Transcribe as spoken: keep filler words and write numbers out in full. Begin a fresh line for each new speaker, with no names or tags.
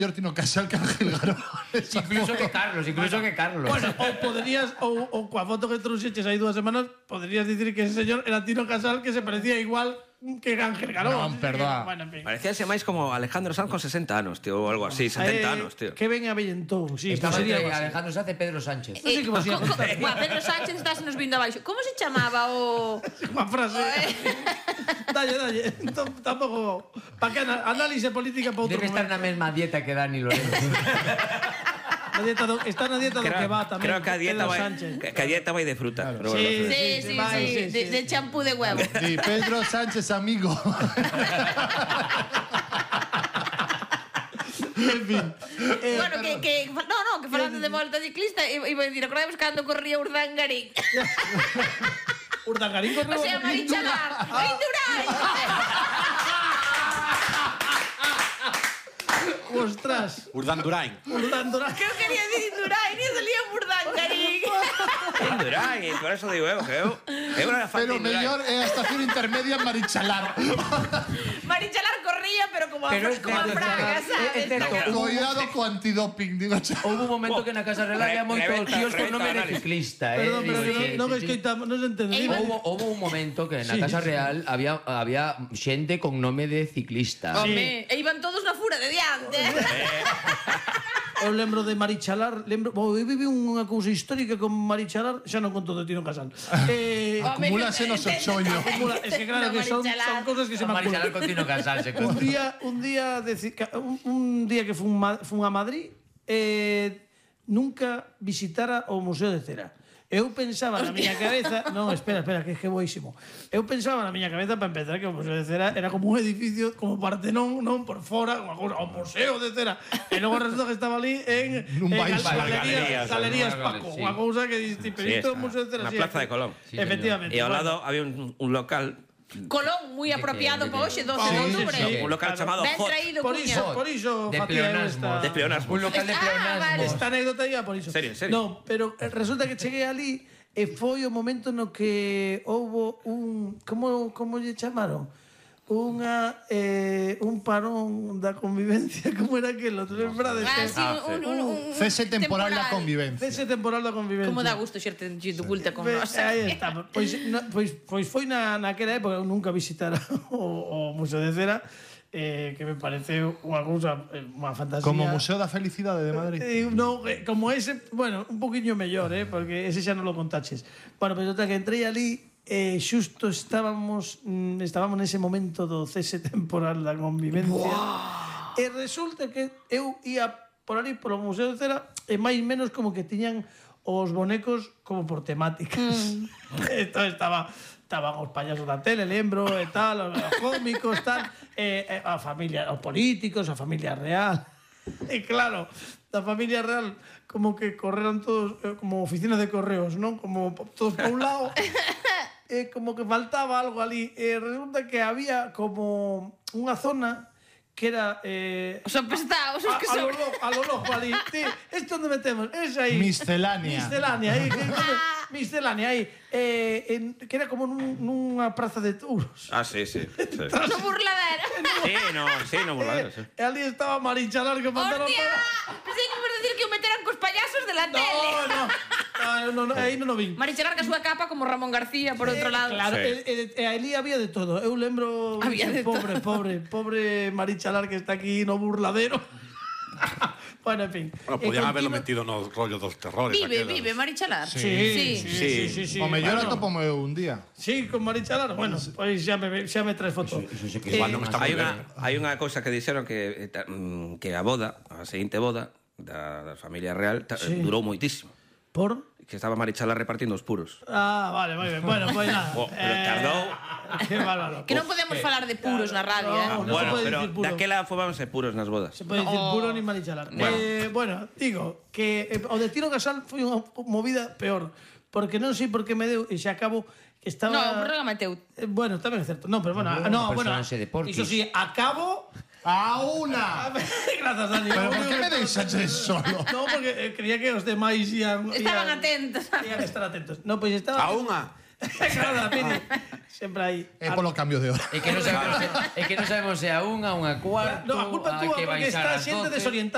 mellor Tino Casal que Ángel Garón.
Incluso que Carlos, incluso que Carlos.
Bueno, ou poderías, ou, ou coa foto que trouxeches aí dúas semanas, poderías dicir que ese señor era Tino Casal que se parecía igual que Ángel Garón.
Non, perdoa.
Bueno, en fin.
Parecíase máis como Alejandro Sanz con sesenta anos, tío, ou algo así, setenta anos, tío.
Que ben avellentón, sí.
Estaba
pues sería
entre
algo así.
Alejandro Sanz e Pedro Sánchez.
Non sei que vos ia
Co- co-
contar.
Buah, Pedro Sánchez estás nos vindo abaixo. Como se chamaba o...
Unha frase. Dalle, dalle. Entón, tampouco... Pa que ana- análise política pa outro
Debe estar
momento.
na mesma dieta que Dani Lorenzo.
Na dieta do, está na dieta do que va tamén.
creo que a dieta
Pedro
vai,
Sánchez.
que que a dieta vai de fruta. Pero
Sí,
bueno,
Sí,
sí,
sí,
vai,
sí,
sí,
de,
sí.
de champú de huevo.
Sí, Pedro Sánchez, amigo.
En fin. Eh,
Bueno, que, que, no, no, que falando de volta ciclista, iba iba a dicir, acordamos cando corría Urdangarín.
Urdangarín correu...
O sea, Marichalar, Indurain.
Ostras.
Urdandurain.
Urdangarín.
Que eu quería dicir Indurain e salía Urdangarín.
Indurain, e por eso digo eu, que eu, eu era fan
Pero
de Indurain.
mellor é a estación intermedia en Marichalar.
Marichalar corría, pero como a,
Pero es
como a
certo,
Fraga,
es
sabes?
certo.
Cuidado co antidoping, digo.
Houve un momento que na Casa Real había moito
Reventa-
xios con
reventa
nome de
análisis.
ciclista, eh.
Perdón, pero
Digo,
que
che,
non
che,
me escoitamos, non se entende.
Ei,
Dime.
Houve, houve un momento que na
Sí,
Casa
sí.
Real había, había xente con nome de ciclista.
Home, e iban todos na fura de diante.
Eu lembro de Marichalar, lembro, bo, eu vivi unha cousa histórica con Marichalar, xa non conto de Tino Casal. Eh,
Acumúlase no sollo.
acumula, es que claro que son, son cosas que se me
Marichalar
acumulan.
con Tino Casal se
Un
conta.
día, un día, deci- ca- un, un día que fun, ma- fun a Madrid, eh, nunca visitara o Museo de Cera. Eu pensaba na miña cabeza, non, espera, espera, que é que boísimo. Eu pensaba na miña cabeza para empezar que o Museo de Cera era como un edificio como Partenón, non por fora, unha cousa, o Museo de Cera. E logo resulta que estaba ali en,
Nun
en
baixo.
Galerías,
Galerías,
Galerías
sí.
Paco, unha cousa que diste, pero
Sí,
isto é o
está.
Museo de Cera.
Na
sí,
Plaza
aquí.
de Colón.
Sí,
Efectivamente.
E ao
bueno.
lado había un, un local,
Colón, moi apropiado
de que-
para hoxe, doce de
Sí,
octubre.
sí, sí.
un local chamado
Ben
Hot.
traído,
Por
cuña.
iso, por iso
De
facía eu
pleonasmo.
esta...
De pleonasmo.
Un local de
Ah,
pleonasmo.
vale.
Esta anécdota iba por iso.
Serio, serio.
No, pero eh, resulta que cheguei ali e foi o momento no que houbo un... Como, como lle chamaron? Unha, eh, un parón da convivencia. Como era aquilo? ¿Te lembrades?
Ah,
que-
sí, un, un, un, un
Cese temporal da convivencia.
Cese temporal da convivencia.
Como dá gusto xerte de oculta con
Pe-
nós.
Aí está. Pois, no, pois, pois foi na, naquela época, eu nunca visitara o, o Museo de Cera, eh, que me parece unha cousa, eh, unha fantasía.
Como Museo da Felicidade de Madrid.
Eh, no, eh, como ese, bueno, un poquinho mellor, eh, porque ese xa non lo contaches. Bueno, pero total, que entrei ali, eh, xusto estábamos mm, estábamos nese momento do cese temporal da convivencia. Buah. E resulta que eu ia por ali polo Museo de Cera e máis menos como que tiñan os bonecos como por temáticas. Mm. Entón estaba estaban os payasos da tele, lembro, e tal, os, os cómicos, tal, e, e a familia, os políticos, a familia real. E claro, da familia real como que correran todos eh, como oficinas de correos, non? Como todos por un lado. E como que faltaba algo ali. E resulta que había como unha zona que era eh,
Os apestados, os
a,
que
a, lo
son.
loco, a lo loco ali. Sí, esto onde metemos, es aí.
Miscelánea.
Miscelánea, aí. Que, que, miscelánea, aí. Eh, en, que era como nun, nunha praza de touros.
Ah, sí, sí. sí.
No burladero.
Sí, no, sí, no, burladero, sí.
E ali estaba Marichalar que mandaron
Hostia,
para...
pensei que ibas decir que o meteran cos payasos de la tele.
No, no, no, no, no, aí non o vin.
Marichalar que a súa capa como Ramón García, por outro lado.
Claro,
Sí.
e, e, e ali había de todo. Eu lembro
Había de
pobre, pobre, pobre Marichalar que está aquí no burladero. Bueno, en fin.
Bueno,
E
podían haberlo
continua-
metido no rollo dos terrores.
Vive,
aquelas.
vive, Marichalar.
Sí, sí, sí, sí, sí, sí.
O mellor
Bueno,
atopo eu un día.
Sí, con Marichalar, bueno, pois xa me, xa me traes foto.
Eso sí que
Eh,
Igual non está
Hai
moi
unha,
ben.
hai unha cousa que dixeron que, eh, ta- mm, que a boda, a seguinte boda da, da familia real ta,
Sí.
durou moitísimo.
Por?
Que estaba Marichalar repartindo os puros.
Ah, vale, moi ben. Bueno, pois nada.
Oh, pero tardou.
Qué bárbaro.
Que non podemos falar de puros na radio, eh.
No, no se
bueno,
puede
pero
decir puro.
daquela fomos puros nas bodas.
Se pode dicir
No.
puro ni Marichalar.
Bueno.
Eh, bueno, digo que eh, o de Tino Casal foi unha movida peor, porque non sei por que me deu e xa acabo que estaba
No, o programa é teu.
Eh, bueno, tamén é certo. No, pero bueno,
Bueno,
no,
un
bueno.
personaxe de Portis.
Iso sí, acabo
A una.
Gracias, Dani.
Pero por que me deixaches solo?
No, porque eh, creía que os demais ian...
Estaban
ian-
atentos.
Ian estar atentos. No, pois estaba...
A unha.
Claro, Pini. Sempre aí.
É polo cambio de hora.
É que non sabemos, é que non sabemos se a unha, unha cuarto,
No, a culpa
a
túa,
que
porque
baixar
está
ás
xente
doce.
desorientada.